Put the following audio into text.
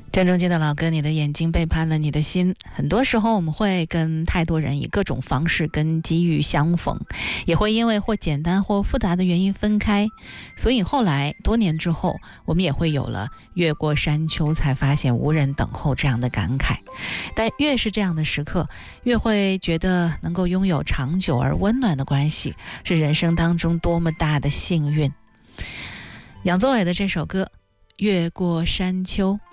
郑中基的老歌，你的眼睛背叛了你的心。很多时候我们会跟太多人以各种方式跟机遇相逢，也会因为或简单或复杂的原因分开，所以后来多年之后，我们也会有了越过山丘才发现无人等候这样的感慨。但越是这样的时刻，越会觉得能够拥有长久而温暖的关系，是人生当中多么大的幸运。杨宗纬的这首歌《越过山丘》。